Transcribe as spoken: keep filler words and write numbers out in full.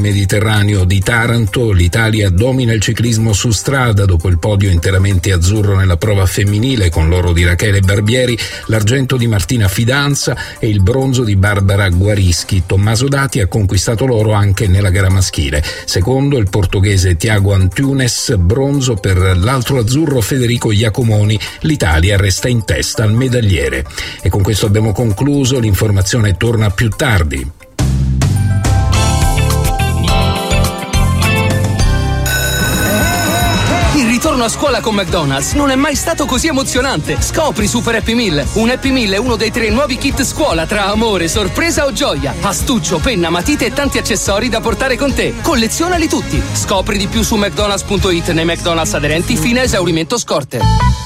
Mediterraneo di Taranto. L'Italia domina il ciclismo su strada dopo il podio interamente azzurro nella prova femminile con l'oro di Rachele Barbieri, l'argento di Martina Fidanza e il bronzo di Barbara Guarischi. Tommaso Dati ha conquistato l'oro anche nella gara maschile. Secondo il portoghese Tiago Antunes, bronzo per l'altro azzurro Federico Iacomoni. L'Italia resta in testa al medagliere. E con questo abbiamo concluso, l'informazione torna più tardi. Il ritorno a scuola con McDonald's non è mai stato così emozionante. Scopri Super Happy Meal. Un Happy Meal è uno dei tre nuovi kit scuola tra amore, sorpresa o gioia. Astuccio, penna, matite e tanti accessori da portare con te. Collezionali tutti. Scopri di più su mcdonalds punto it nei McDonald's aderenti fino a esaurimento scorte.